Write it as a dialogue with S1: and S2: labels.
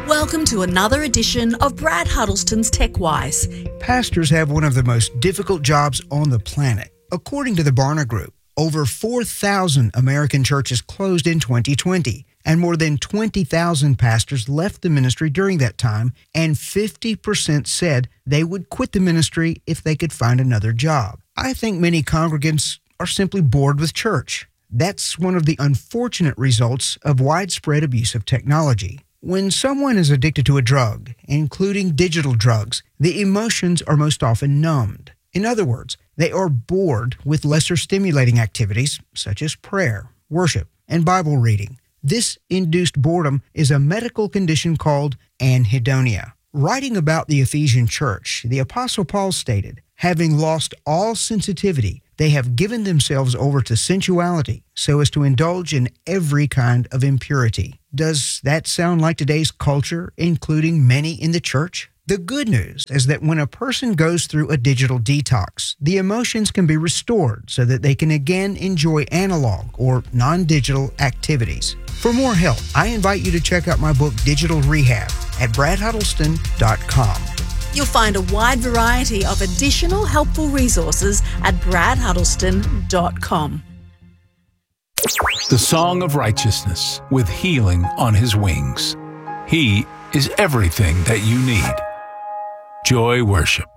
S1: Welcome to another edition of Brad Huddleston's TechWise.
S2: Pastors have one of the most difficult jobs on the planet. According to the Barna Group, over 4,000 American churches closed in 2020, and more than 20,000 pastors left the ministry during that time, and 50% said they would quit the ministry if they could find another job. I think many congregants are simply bored with church. That's one of the unfortunate results of widespread abuse of technology. When someone is addicted to a drug, including digital drugs, the emotions are most often numbed. In other words, they are bored with lesser stimulating activities such as prayer, worship, and Bible reading. This induced boredom is a medical condition called anhedonia. Writing about the Ephesian church, the Apostle Paul stated, "Having lost all sensitivity, they have given themselves over to sensuality so as to indulge in every kind of impurity." Does that sound like today's culture, including many in the church? The good news is that when a person goes through a digital detox, the emotions can be restored so that they can again enjoy analog or non-digital activities. For more help, I invite you to check out my book, Digital Rehab, at bradhuddleston.com.
S1: You'll find a wide variety of additional helpful resources at bradhuddleston.com.
S3: The Song of Righteousness with healing on his wings. He is everything that you need. Joy Worship.